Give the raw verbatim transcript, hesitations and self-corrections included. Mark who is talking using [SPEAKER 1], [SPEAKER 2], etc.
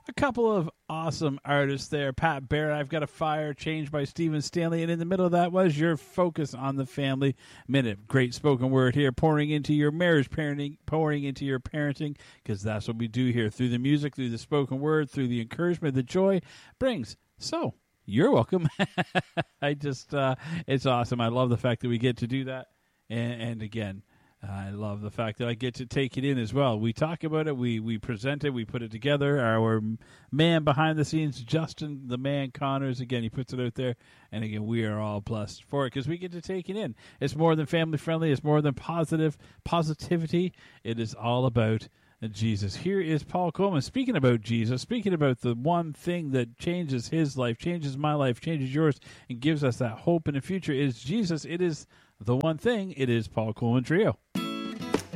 [SPEAKER 1] A couple of awesome artists there. Pat Barrett, I've Got a Fire, Changed by Stephen Stanley. And in the middle of that was your Focus on the Family Minute. Great spoken word here, pouring into your marriage, parenting, pouring into your parenting, because that's what we do here through the music, through the spoken word, through the encouragement that joy brings. So, you're welcome. I just, uh, it's awesome. I love the fact that we get to do that. And, and again, I love the fact that I get to take it in as well. We talk about it, we we present it, we put it together. Our man behind the scenes, Justin, the man Connors, again, he puts it out there. And again, we are all blessed for it because we get to take it in. It's more than family friendly. It's more than positive positivity. It is all about Jesus. Here is Paul Coleman speaking about Jesus, speaking about the one thing that changes his life, changes my life, changes yours, and gives us that hope in the future. It is Jesus. It is the one thing. It is Paul Coleman Trio.